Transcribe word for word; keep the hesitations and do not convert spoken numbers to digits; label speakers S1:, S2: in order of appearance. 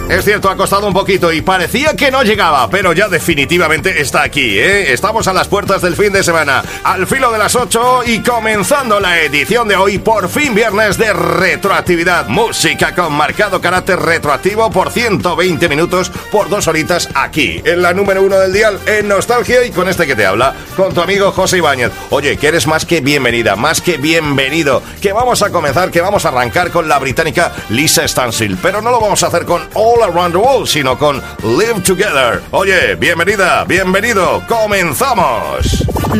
S1: Es cierto, ha costado un poquito y parecía que no llegaba, pero ya definitivamente está aquí, ¿eh? Estamos a las puertas del fin de semana, al filo de las ocho y comenzando la edición de hoy, por fin viernes de retroactividad. Música con marcado carácter retroactivo por ciento veinte minutos, por dos horitas aquí, en la número uno del dial, en Nostalgia, y con este que te habla, con tu amigo José Ibáñez. Oye, que eres más que bienvenida, más que bienvenido, que vamos a comenzar, que vamos a arrancar con la británica Lisa Stansfield, pero no lo vamos a hacer con All Around the World, sino con Live Together. Oye, bienvenida, bienvenido, comenzamos.